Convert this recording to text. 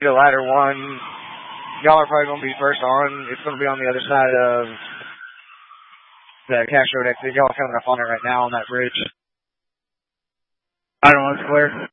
The ladder one, y'all are probably going to be first on. It's going to be on the other side of the Cash Road exit. Y'all are coming up on it right now on that bridge. Ladder 1's clear.